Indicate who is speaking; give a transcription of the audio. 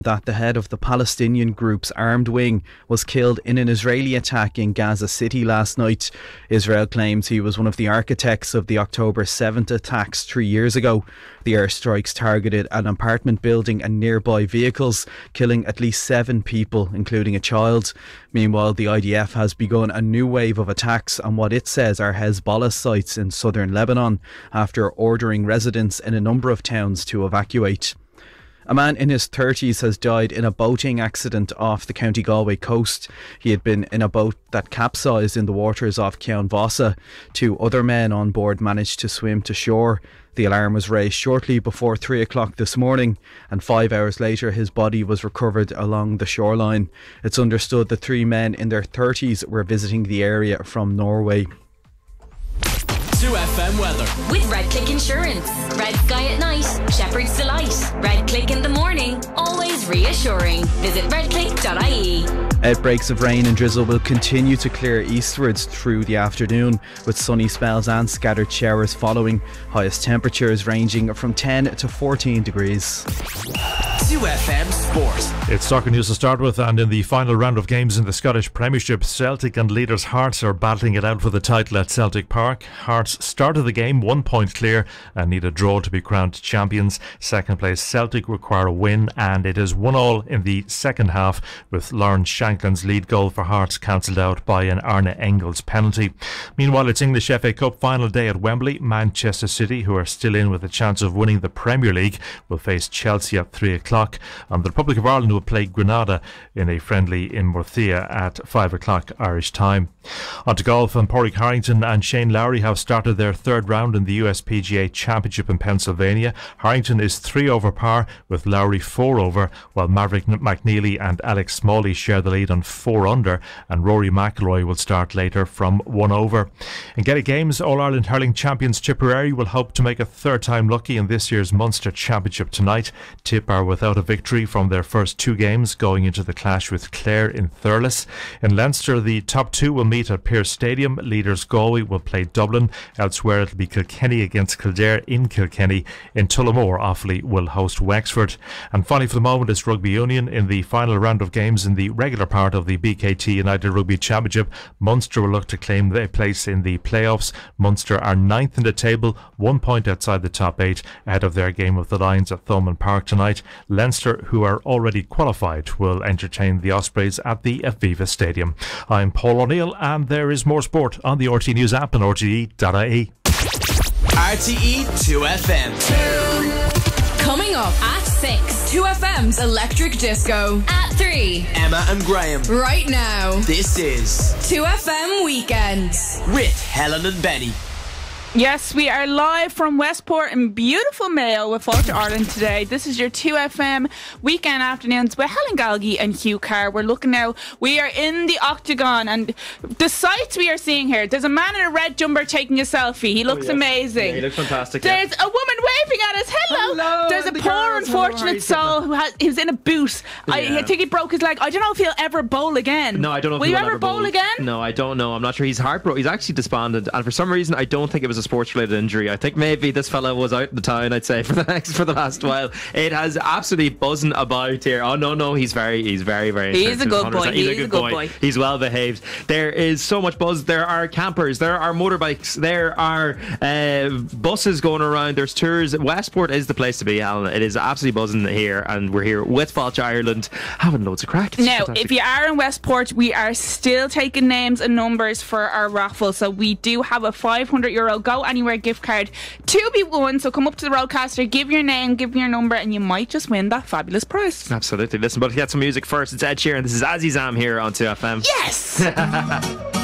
Speaker 1: that the head of the Palestinian group's armed wing was killed in an Israeli attack in Gaza City last night. Israel claims he was one of the architects of the October 7th attacks 3 years ago. The airstrikes targeted an apartment building and nearby vehicles, killing at least 7 people, including a child. Meanwhile, the IDF has begun a new wave of attacks on what it says are Hezbollah sites in southern Lebanon, after ordering residents in a number of towns to evacuate. A man in his 30s has died in a boating accident off the County Galway coast. He had been in a boat that capsized in the waters off Ceann Vossa. 2 other men on board managed to swim to shore. The alarm was raised shortly before 3 o'clock this morning, and 5 hours later his body was recovered along the shoreline. It's understood the 3 men in their 30s were visiting the area from Norway.
Speaker 2: 2FM weather. With Red Click Insurance. Red Sky at night, Shepherd's Delight. Red Click in the morning, always reassuring. Visit redclick.ie.
Speaker 1: Outbreaks of rain and drizzle will continue to clear eastwards through the afternoon, with sunny spells and scattered showers following. Highest temperatures ranging from 10 to 14 degrees.
Speaker 2: 2FM Sport.
Speaker 3: It's soccer news to start with, and in the final round of games in the Scottish Premiership, Celtic and leaders Hearts are battling it out for the title at Celtic Park. Hearts started the game 1 point clear and need a draw to be crowned champions. Second place Celtic require a win, and it is 1-1 in the second half, with Lawrence Shanklin's lead goal for Hearts cancelled out by an Arne Engels penalty. Meanwhile, it's English FA Cup final day at Wembley. Manchester City, who are still in with a chance of winning the Premier League, will face Chelsea at 3 o'clock. And the Republic of Ireland will play Grenada in a friendly in Murcia at 5 o'clock Irish time. On to golf, and Padraig Harrington and Shane Lowry have started their third round in the USPGA Championship in Pennsylvania. Harrington is 3 over par, with Lowry 4 over, while Maverick McNeely and Alex Smalley share the lead on 4 under, and Rory McIlroy will start later from 1 over. In Gaelic Games, All-Ireland hurling champions Tipperary will hope to make a third time lucky in this year's Munster Championship tonight. Tip are without a victory from their first 2 games, going into the clash with Clare in Thurles. In Leinster, the top 2 will meet at Pearse Stadium. Leaders Galway will play Dublin. Elsewhere, it'll be Kilkenny against Kildare in Kilkenny. In Tullamore, Offaly will host Wexford. And finally, for the moment, it's Rugby Union. In the final round of games in the regular part of the BKT United Rugby Championship, Munster will look to claim their place in the playoffs. Munster are 9th in the table, 1 point outside the top 8, ahead of their game with the Lions at Thomond Park tonight. Leinster, who are already qualified, will entertain the Ospreys at the Aviva Stadium. I'm Paul O'Neill, and there is more sport on the RTE News app and rte.ie.
Speaker 2: RTE 2FM.
Speaker 4: Coming up at 6, 2FM's Electric Disco. At 3,
Speaker 2: Emma and Graham.
Speaker 4: Right now,
Speaker 2: This is
Speaker 4: 2FM Weekends.
Speaker 2: with Helen and Benny.
Speaker 5: Yes, we are live from Westport in beautiful Mayo with Fáilte Ireland today. This is your 2FM weekend afternoons with Helen Galgi and Hugh Carr. We're looking now, we are in the Octagon, and the sights we are seeing here. There's a man in a red jumper taking a selfie. He looks amazing.
Speaker 6: Yeah, he looks fantastic.
Speaker 5: There's a woman waving at us. Hello. There's a poor unfortunate soul who's in a boot. I think he broke his leg. I don't know if he'll ever bowl again.
Speaker 6: No, I don't know if
Speaker 5: Will
Speaker 6: he
Speaker 5: you
Speaker 6: will
Speaker 5: ever bowl again?
Speaker 6: No, I don't know. I'm not sure. He's heartbroken. He's actually despondent, and for some reason I don't think it was a sports related injury. I think maybe this fella was out in the town, I'd say, for the last while. It has absolutely buzzing about here. Oh no, he's very
Speaker 5: He's a good boy.
Speaker 6: He's a good boy. He's well behaved. There is so much buzz. There are campers, there are motorbikes, there are buses going around, there's tours. Westport is the place to be, Alan. It is absolutely buzzing here, and we're here with Fáilte Ireland having loads of crack. It's
Speaker 5: now,
Speaker 6: fantastic.
Speaker 5: if you are in Westport, we are still taking names and numbers for our raffle. So we do have a €500 Go Anywhere gift card to be won. So come up to the roadcaster, give your name, give your number, and you might just win that fabulous prize.
Speaker 6: Absolutely. Listen, but to get some music first, it's Ed Sheeran. This is Azizam here on 2FM.
Speaker 5: Yes!